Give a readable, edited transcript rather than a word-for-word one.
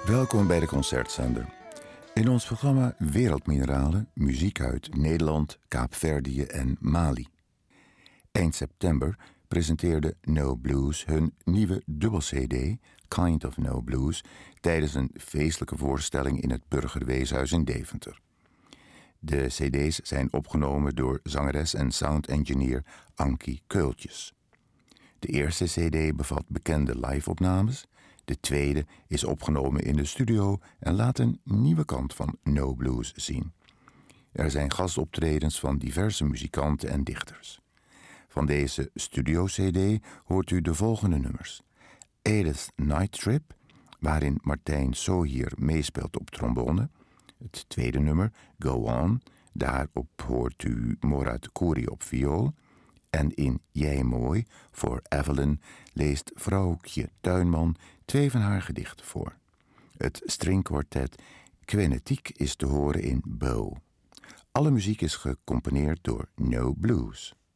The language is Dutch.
Welkom bij de Concertzender. In ons programma Wereldmineralen, muziek uit Nederland, Kaapverdië en Mali. Eind september presenteerde No Blues hun nieuwe dubbel-cd, Kind of No Blues, tijdens een feestelijke voorstelling in het Burgerweeshuis in Deventer. De cd's zijn opgenomen door zangeres en sound-engineer Ankie Keultjes. De eerste cd bevat bekende live-opnames. De tweede is opgenomen in de studio en laat een nieuwe kant van No Blues zien. Er zijn gastoptredens van diverse muzikanten en dichters. Van deze studio-cd hoort u de volgende nummers. Edith Night Trip, waarin Martijn Sohier meespeelt op trombone. Het tweede nummer, Go On, daarop hoort u Morad Kouri op viool. En in Jij Mooi, voor Evelyn, leest vrouwtje Tuinman 2 van haar gedichten voor. Het stringkwartet Quenetiek is te horen in Bo. Alle muziek is gecomponeerd door No Blues.